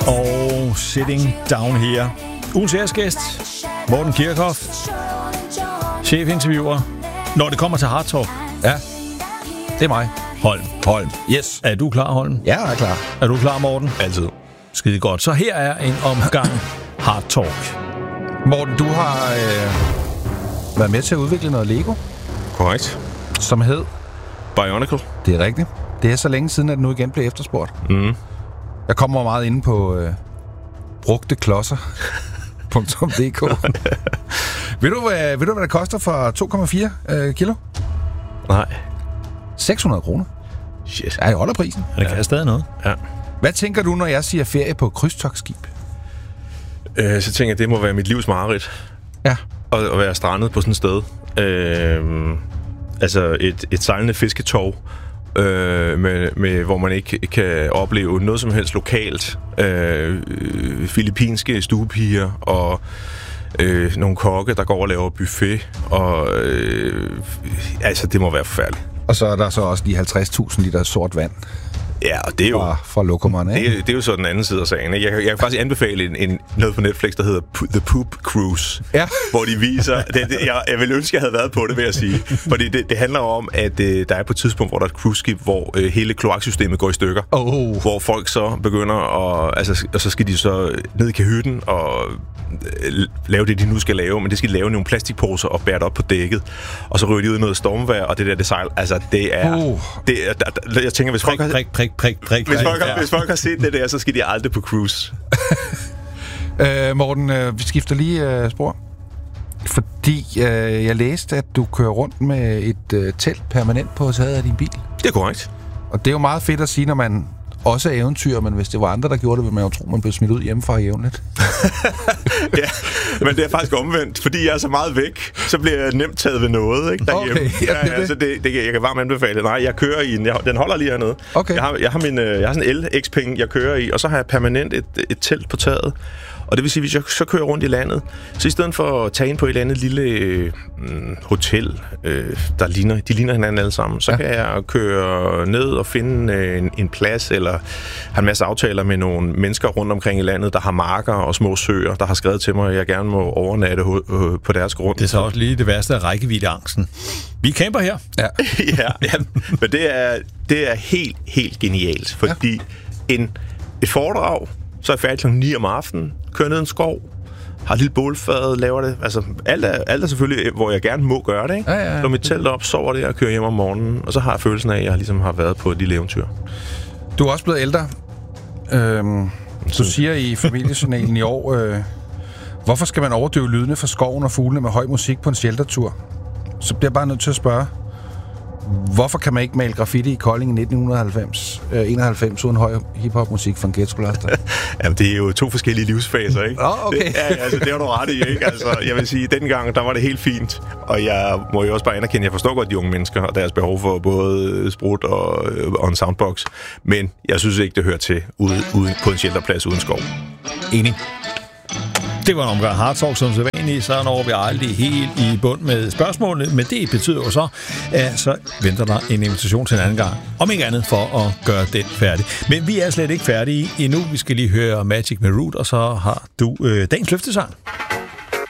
Og Sitting Down Here. Ugens æresgæst, Morten Kirchhoff, chefinterviewer. Når det kommer til Hard Talk. Ja, det er mig. Holm. Yes. Er du klar, Holm? Ja, jeg er klar. Er du klar, Morten? Altid. Skide godt. Så her er en omgang Hard Talk. Morten, du har været med til at udvikle noget Lego, Korrekt. som hed... Bionicle. Det er rigtigt. Det er så længe siden, at det nu igen blev efterspurgt. Mm. Jeg kommer meget inde på brugteklodser.dk. Ved du, hvad det koster for 2,4 kilo? Nej. 600 kroner. Shit. Ja, jeg holder prisen. Det kan stadig noget. Ja. Hvad tænker du, når jeg siger ferie på krydstogtskib? Så tænker jeg, det må være mit livs mareridt. Ja. At være strandet på sådan et sted. Altså et sejlende fisketov, med, hvor man ikke kan opleve noget som helst lokalt. Filippinske stuepiger og nogle kokke, der går og laver buffet. Og altså, det må være forfærdeligt. Og så er der så også de 50.000 liter sort vand. Ja, og det er jo... Fra lokummerne, ikke? Det er jo så den anden side af sagen. Jeg kan faktisk anbefale noget på Netflix, der hedder The Poop Cruise. Ja. Hvor de viser... jeg ville ønske, jeg havde været på det, vil jeg sige. Fordi det handler om, at der er på et tidspunkt, hvor der er et cruiseskib, hvor hele kloaksystemet går i stykker. Hvor folk så begynder at... Altså, og så skal de så ned i kahytten og lave det, de nu skal lave. Men det skal de lave nogle plastikposer og bære det op på dækket. Og så ryger de ud i noget stormvejr, og det sejl... Altså, det er... Jeg tænker, hvis folk har... Hvis folk har set det der, så skal de aldrig på cruise. Morten, vi skifter lige spor. Fordi jeg læste, at du kører rundt med et telt permanent på taget af din bil. Det er korrekt. Og det er jo meget fedt at sige, når man også er eventyr, men hvis det var andre, der gjorde det, ville man jo tro, man blev smidt ud hjemmefra jævnligt. Ja, men det er faktisk omvendt. Fordi jeg er så meget væk, så bliver jeg nemt taget ved noget, ikke, derhjemme. Okay, ja, så jeg kan varmt anbefale. Nej, jeg kører i den holder lige hernede. Okay. Jeg har sådan en el-X-penge, jeg kører i, og så har jeg permanent et telt på taget. Og det vil sige, hvis jeg så kører rundt i landet, så i stedet for at tage ind på et eller andet lille hotel, de ligner hinanden alle sammen, så kan jeg køre ned og finde en plads, eller have en masse aftaler med nogle mennesker rundt omkring i landet, der har marker og små søer, der har skrevet til mig, at jeg gerne må overnatte på deres grund. Det er så også lige det værste af rækkeviddeangsten. Vi camper her. Ja. ja, men det er helt, helt genialt, fordi et foredrag, så er jeg færdig kl. 9 om aftenen, kører ned en skov, har et lille bålfad, laver det. Altså, alt er selvfølgelig, hvor jeg gerne må gøre det, ikke? Ja. Slår mit telt op, sover det og kører hjem om morgenen, og så har jeg følelsen af, at jeg ligesom har været på et lille eventyr. Du er også blevet ældre. Du siger i familiejournalen i år, hvorfor skal man overdøve lydene fra skoven og fuglene med høj musik på en sheltertur? Så bliver jeg bare nødt til at spørge, hvorfor kan man ikke male graffiti i Kolding i 1991 uden høj hiphop-musik fra en ghetto-blaster? Jamen, det er jo to forskellige livsfaser, ikke? Okay. Det har du ret i, ikke? Altså, jeg vil sige, dengang, der var det helt fint. Og jeg må jo også bare anerkende, jeg forstår godt de unge mennesker og deres behov for både sprut og en soundbox. Men jeg synes ikke, det hører til ude på en shelterplads uden skov. Enig. Det var en omgang Hard Talk, som så vanligt, så når vi aldrig helt i bund med spørgsmålene, men det betyder jo så, at så venter der en invitation til en anden gang, om ikke andet for at gøre den færdig. Men vi er slet ikke færdige endnu. Vi skal lige høre Magic med Root, og så har du dagens løftesang.